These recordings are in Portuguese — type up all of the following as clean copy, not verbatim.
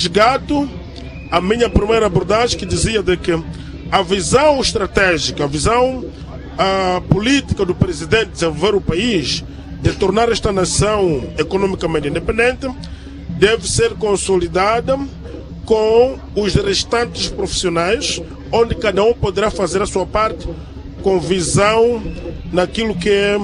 Resgato a minha primeira abordagem, que dizia de que a visão estratégica, a visão política do presidente de desenvolver o país, de tornar esta nação economicamente independente, deve ser consolidada com os restantes profissionais, onde cada um poderá fazer a sua parte com visão naquilo que é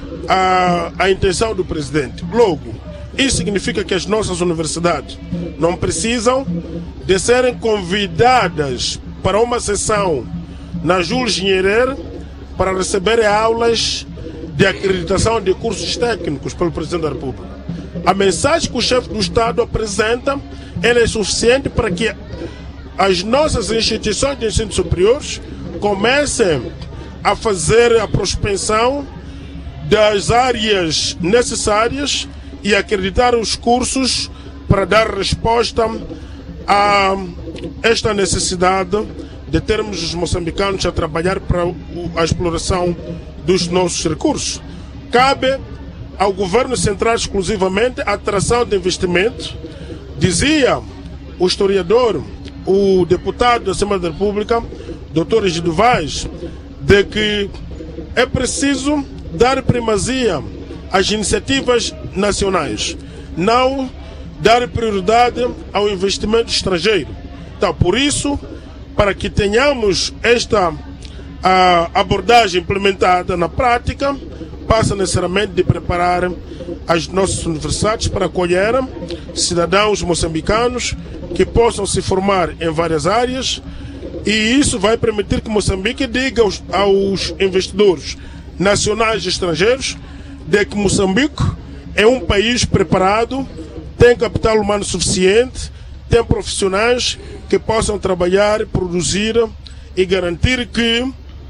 a intenção do presidente. Logo, isso significa que as nossas universidades não precisam de serem convidadas para uma sessão na Jules Nyerere para receberem aulas de acreditação de cursos técnicos pelo Presidente da República. A mensagem que o chefe do Estado apresenta, ela é suficiente para que as nossas instituições de ensino superiores comecem a fazer a prospecção das áreas necessárias e acreditar os cursos para dar resposta a esta necessidade de termos os moçambicanos a trabalhar para a exploração dos nossos recursos. Cabe ao governo central exclusivamente a atração de investimento. Dizia o historiador, o deputado da Assembleia da República, Dr. Egidio Vaz, de que é preciso dar primazia às iniciativas nacionais, não dar prioridade ao investimento estrangeiro. Então, por isso, para que tenhamos esta abordagem implementada na prática, passa necessariamente de preparar as nossas universidades para acolher cidadãos moçambicanos que possam se formar em várias áreas, e isso vai permitir que Moçambique diga aos investidores nacionais e estrangeiros de que Moçambique é um país preparado, tem capital humano suficiente, tem profissionais que possam trabalhar, produzir e garantir que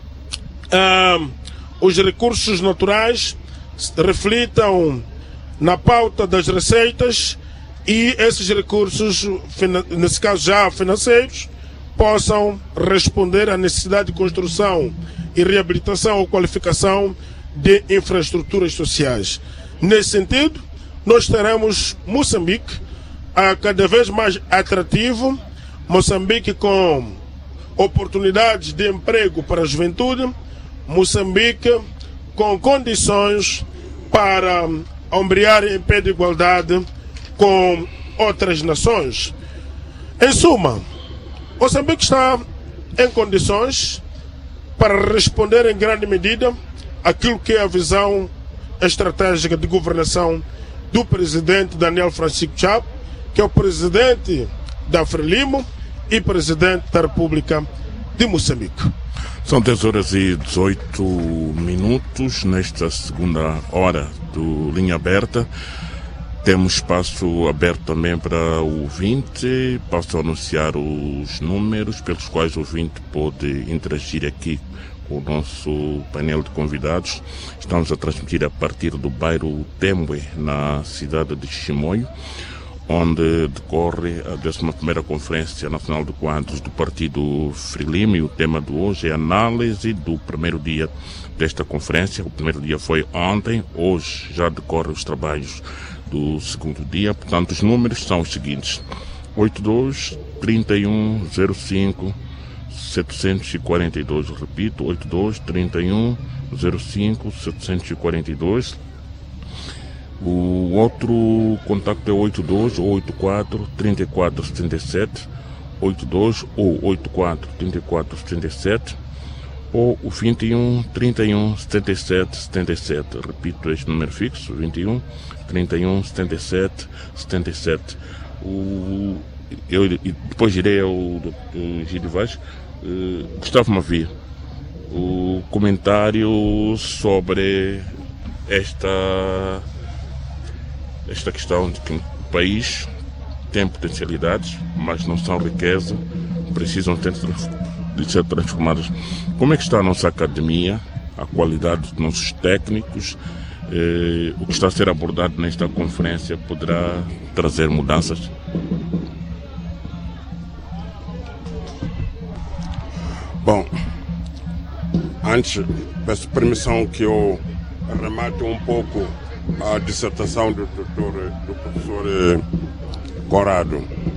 os recursos naturais reflitam na pauta das receitas e esses recursos, nesse caso já financeiros, possam responder à necessidade de construção e reabilitação ou qualificação de infraestruturas sociais. Nesse sentido, nós teremos Moçambique cada vez mais atrativo, Moçambique com oportunidades de emprego para a juventude, Moçambique com condições para ombrear em pé de igualdade com outras nações. Em suma, Moçambique está em condições para responder em grande medida àquilo que é a visão estratégica de governação do presidente Daniel Francisco Chapo, que é o presidente da Frelimo e presidente da República de Moçambique. São 10h18 nesta segunda hora do Linha Aberta. Temos espaço aberto também para o ouvinte. Posso anunciar os números pelos quais o ouvinte pode interagir aqui com o nosso painel de convidados. Estamos a transmitir a partir do bairro Tembwe, na cidade de Chimoio, onde decorre a 11ª Conferência Nacional de Quadros do Partido Frelimo, e o tema de hoje é a análise do primeiro dia desta conferência. O primeiro dia foi ontem, hoje já decorrem os trabalhos do segundo dia. Portanto, os números são os seguintes: 82 31 05 742, repito, 82 31 05 742. O outro contacto é 82 ou 84 34 77, 82 ou 84 34 77, ou o 21 31 77 77. Repito este número fixo: 21 31 77 77. Eu depois irei ao Dr. Egidio Vaz. Gustavo Mavia, o comentário sobre esta questão de que o país tem potencialidades, mas não são riqueza, precisam de ser transformadas. Como é que está a nossa academia, a qualidade dos nossos técnicos? O que está a ser abordado nesta conferência poderá trazer mudanças? Bom, antes, peço permissão que eu remate um pouco a dissertação do professor Conrado.